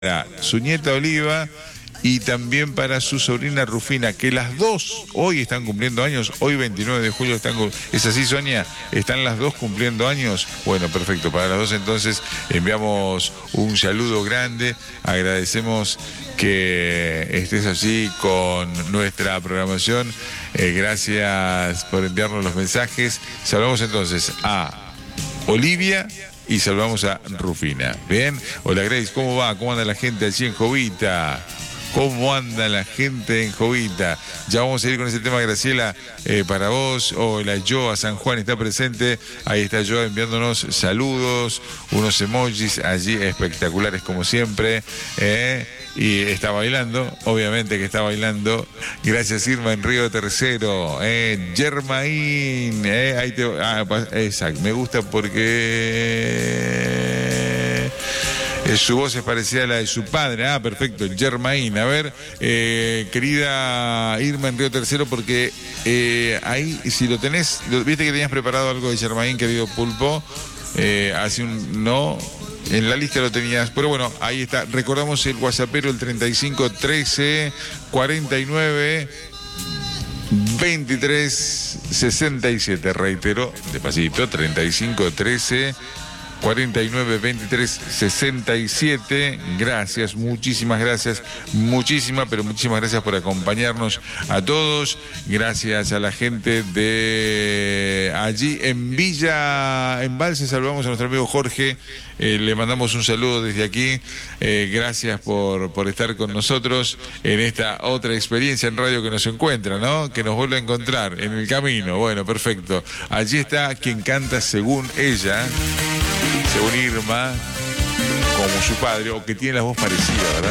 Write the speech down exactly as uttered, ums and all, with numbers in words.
para su nieta Oliva y también para su sobrina Rufina, que las dos hoy están cumpliendo años, hoy veintinueve de julio están, ¿es así, Sonia? ¿Están las dos cumpliendo años? Bueno, perfecto, para las dos entonces enviamos un saludo grande, agradecemos que estés allí con nuestra programación, eh, gracias por enviarnos los mensajes. Saludamos entonces a Olivia y saludamos a Rufina. Bien, hola Grace, ¿cómo va? ¿Cómo anda la gente allí en Jovita? ¿Cómo anda la gente en Jovita? Ya vamos a ir con ese tema, Graciela, eh, para vos. Hola, Joa San Juan está presente. Ahí está Joa enviándonos saludos, unos emojis allí espectaculares como siempre. Eh, y está bailando, obviamente que está bailando. Gracias, Irma en Río Tercero. Eh, Germain, eh, ahí te, ah, exacto, me gusta porque su voz es parecida a la de su padre. Ah, perfecto, Germain. A ver, eh, querida Irma en Río Tercero, porque eh, ahí, si lo tenés, lo, viste que tenías preparado algo de Germain, querido Pulpo, eh, hace un, no, en la lista lo tenías, pero bueno, ahí está. Recordamos el WhatsAppero, el treinta y cinco trece cuarenta y nueve veintitrés sesenta y siete, reitero, despacito, treinta y cinco trece cuarenta y nueve veintitrés sesenta y siete. Gracias, muchísimas gracias, muchísimas, pero muchísimas gracias por acompañarnos a todos. Gracias a la gente de allí en Villa Embalse. Saludamos a nuestro amigo Jorge, eh, le mandamos un saludo desde aquí. Eh, gracias por, por estar con nosotros en esta otra experiencia en radio que nos encuentra, ¿no? Que nos vuelve a encontrar en el camino. Bueno, perfecto. Allí está quien canta según ella, según Irma, como su padre, o que tiene la voz parecida, ¿verdad?